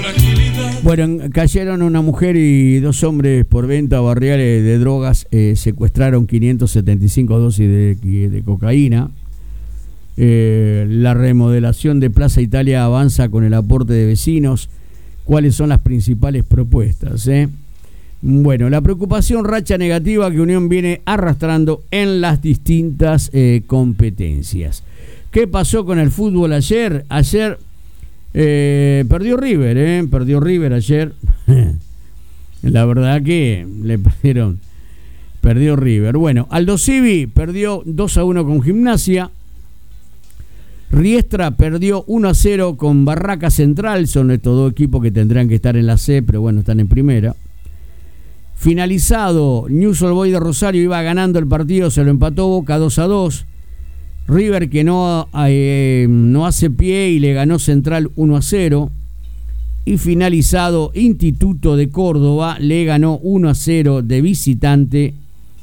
Bueno, cayeron una mujer y 2 hombres por venta barriales de drogas, secuestraron 575 dosis de cocaína. La remodelación de Plaza Italia avanza con el aporte de vecinos. ¿Cuáles son las principales propuestas? Bueno, la preocupación racha negativa que Unión viene arrastrando en las distintas competencias. ¿Qué pasó con el fútbol ayer? Ayer perdió River ayer. La verdad que le perdió River. Bueno, Aldo Civi perdió 2-1 con Gimnasia. Riestra perdió 1-0 con Barraca Central. Son estos 2 equipos que tendrán que estar en la C, pero bueno, están en primera. Finalizado, Newell's Old Boys de Rosario iba ganando el partido, se lo empató Boca 2-2. River, que no hace pie, y le ganó Central 1-0. Y finalizado, Instituto de Córdoba le ganó 1-0 de visitante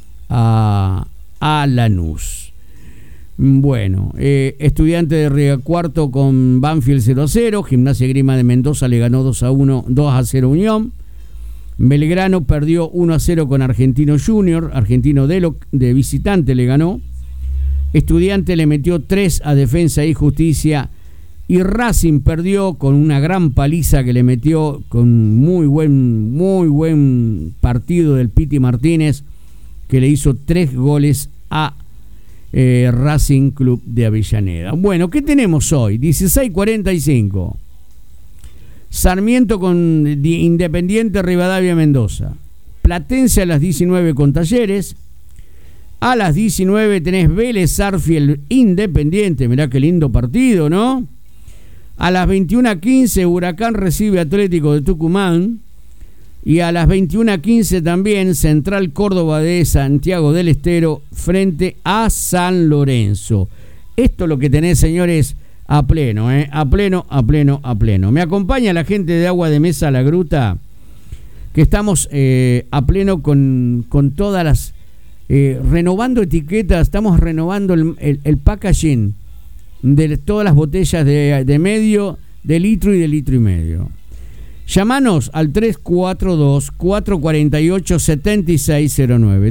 a Lanús. Bueno, Estudiante de Río Cuarto con Banfield 0-0. Gimnasia Grima de Mendoza le ganó 2-0 Unión. Belgrano perdió 1-0 con Argentino Junior. Argentino de visitante le ganó. Estudiante le metió 3 a Defensa y Justicia. Y Racing perdió con una gran paliza que le metió, con muy buen partido del Piti Martínez, que le hizo 3 goles a Racing Club de Avellaneda. Bueno, ¿qué tenemos hoy? 16:45. Sarmiento con Independiente Rivadavia Mendoza. Platense a las 19 con Talleres. A las 19 tenés Vélez Sarfield Independiente. Mirá qué lindo partido, ¿no? A las 21:15 Huracán recibe Atlético de Tucumán. Y a las 21:15 también Central Córdoba de Santiago del Estero frente a San Lorenzo. Esto es lo que tenés, señores, a pleno, a pleno. Me acompaña la gente de Agua de Mesa La Gruta, que estamos a pleno con todas las... renovando etiquetas, estamos renovando el packaging de todas las botellas de medio, de litro y de litro y medio. Llámanos al 342-448-7609.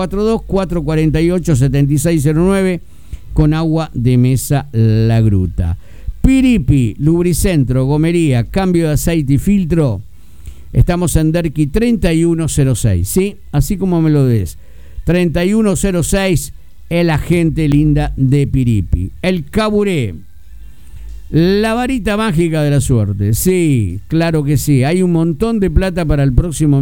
342-448-7609 con Agua de Mesa La Gruta. Piripi, lubricentro, gomería, cambio de aceite y filtro. Estamos en Derqui 3106, ¿sí? Así como me lo des. 3106, el agente linda de Piripi. El Caburé, la varita mágica de la suerte. Sí, claro que sí. Hay un montón de plata para el próximo